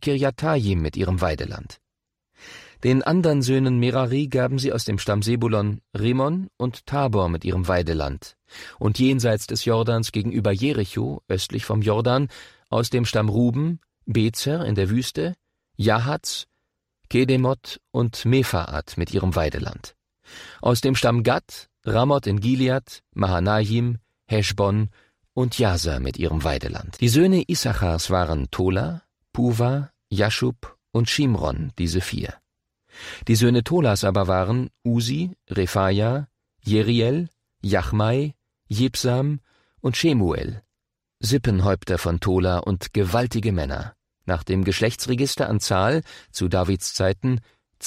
Kirjatayim mit ihrem Weideland. Den anderen Söhnen Merari gaben sie aus dem Stamm Sebulon Rimon und Tabor mit ihrem Weideland, und jenseits des Jordans gegenüber Jericho, östlich vom Jordan, aus dem Stamm Ruben, Bezer in der Wüste, Jahatz, Kedemot und Mefaat mit ihrem Weideland. Aus dem Stamm Gad, Ramoth in Gilead, Mahanaim, Heschbon und Jaser mit ihrem Weideland. Die Söhne Issachars waren Tola, Puva, Jaschub und Shimron, diese 4. Die Söhne Tolas aber waren Usi, Rephaja, Jeriel, Jachmai, Jibsam und Shemuel, Sippenhäupter von Tola und gewaltige Männer, nach dem Geschlechtsregister an Zahl, zu Davids Zeiten,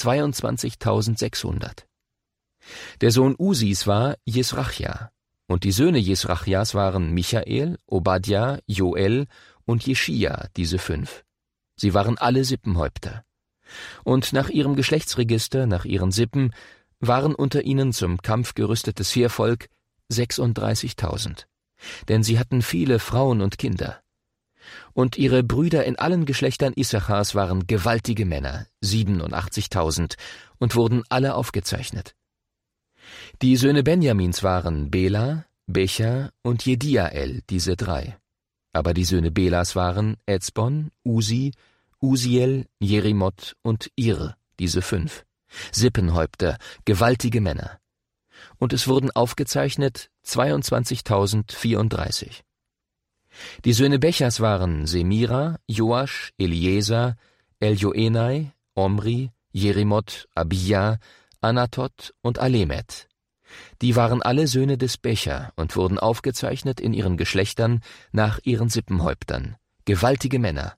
22.600. Der Sohn Usis war Jesrachja, und die Söhne Jesrachjas waren Michael, Obadja, Joel und Jeschia, diese 5. Sie waren alle Sippenhäupter. Und nach ihrem Geschlechtsregister, nach ihren Sippen, waren unter ihnen zum Kampf gerüstetes Heervolk 36.000. Denn sie hatten viele Frauen und Kinder. Und ihre Brüder in allen Geschlechtern Issachars waren gewaltige Männer, 87.000, und wurden alle aufgezeichnet. Die Söhne Benjamins waren Bela, Becher und Jediael, diese 3. Aber die Söhne Belas waren Ezbon, Usi, Usiel, Jerimoth und Ir, diese 5. Sippenhäupter, gewaltige Männer. Und es wurden aufgezeichnet 22.034. Die Söhne Bechers waren Semira, Joasch, Eliezer, Eljoenai, Omri, Jerimoth, Abia, Anatot und Alemet. Die waren alle Söhne des Becher und wurden aufgezeichnet in ihren Geschlechtern nach ihren Sippenhäuptern. Gewaltige Männer,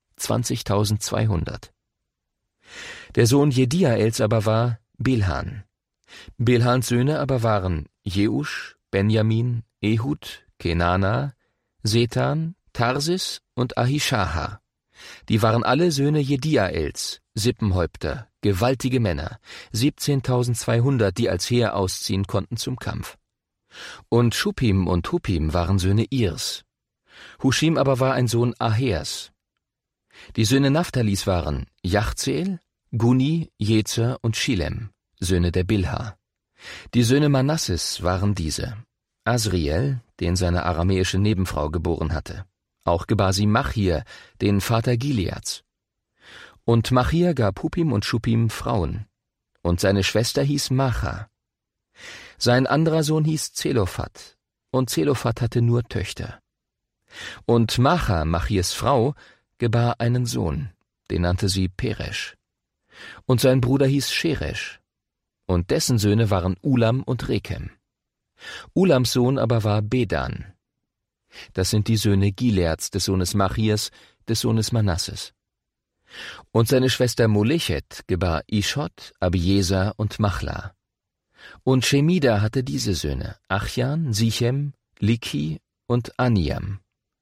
20.200. Der Sohn Jediaels aber war Bilhan. Bilhans Söhne aber waren Jeusch, Benjamin, Ehud, Kenana, Setan, Tarsis und Ahishahar. Die waren alle Söhne Jediaels, Sippenhäupter, gewaltige Männer, 17.200, die als Heer ausziehen konnten zum Kampf. Und Schuppim und Huppim waren Söhne Irs. Huschim aber war ein Sohn Ahers. Die Söhne Naphtalis waren Jachzeel, Guni, Jezer und Schilem, Söhne der Bilha. Die Söhne Manasses waren diese: Asriel, den seine aramäische Nebenfrau geboren hatte. Auch gebar sie Machir, den Vater Gileads. Und Machir gab Huppim und Schuppim Frauen. Und seine Schwester hieß Macha. Sein anderer Sohn hieß Zelophat. Und Zelophat hatte nur Töchter. Und Macha, Machirs Frau, gebar einen Sohn, den nannte sie Peresch. Und sein Bruder hieß Scheresch. Und dessen Söhne waren Ulam und Rekem. Ulams Sohn aber war Bedan. Das sind die Söhne Gileads, des Sohnes Machirs, des Sohnes Manasses. Und seine Schwester Molechet gebar Ischod, Abieser und Machla. Und Shemida hatte diese Söhne: Achjan, Sichem, Likhi und Aniam.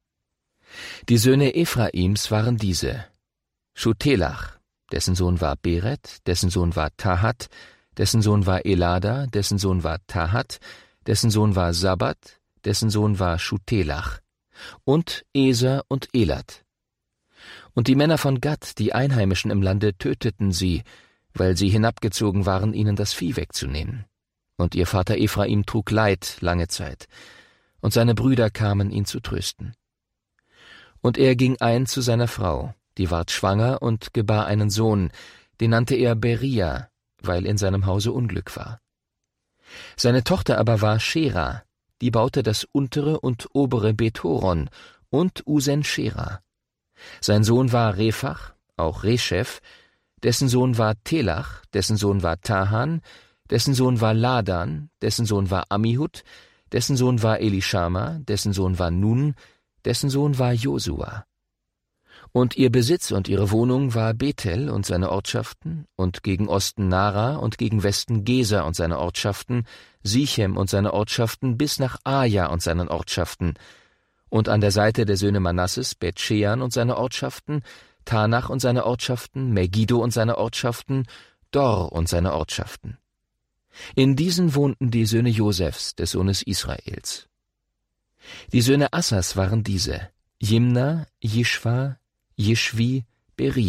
Die Söhne Ephraims waren diese: Schutelach, dessen Sohn war Beret, dessen Sohn war Tahat, dessen Sohn war Elada, dessen Sohn war Tahat, dessen Sohn war Sabat, dessen Sohn war Schutelach, und Eser und Elat. Und die Männer von Gad, die Einheimischen im Lande, töteten sie, weil sie hinabgezogen waren, ihnen das Vieh wegzunehmen. Und ihr Vater Ephraim trug Leid lange Zeit, und seine Brüder kamen, ihn zu trösten. Und er ging ein zu seiner Frau, die ward schwanger und gebar einen Sohn, den nannte er Beria, weil in seinem Hause Unglück war. Seine Tochter aber war Schera, die baute das untere und obere Bethoron und Usen-Schera. Sein Sohn war Rephach, auch Reschef, dessen Sohn war Telach, dessen Sohn war Tahan, dessen Sohn war Ladan, dessen Sohn war Ammihud, dessen Sohn war Elishama, dessen Sohn war Nun, dessen Sohn war Josua. Und ihr Besitz und ihre Wohnung war Bethel und seine Ortschaften, und gegen Osten Nara und gegen Westen Geser und seine Ortschaften, Sichem und seine Ortschaften bis nach Aja und seinen Ortschaften, und an der Seite der Söhne Manasses Bet-Shean und seine Ortschaften, Tanach und seine Ortschaften, Megiddo und seine Ortschaften, Dor und seine Ortschaften. In diesen wohnten die Söhne Josefs, des Sohnes Israels. Die Söhne Assas waren diese: Jimna, Jischwa, Jischwi, Beria.